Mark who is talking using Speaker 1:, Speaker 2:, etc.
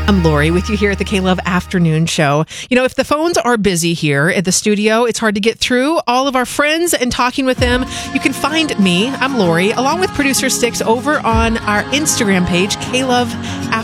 Speaker 1: I'm Lori with you here at the K-Love Afternoon Show. You know, if the phones are busy here at the studio, it's hard to get through all of our friends and talking with them. You can find me, I'm Lori, along with producer Sticks over on our Instagram page, K-Love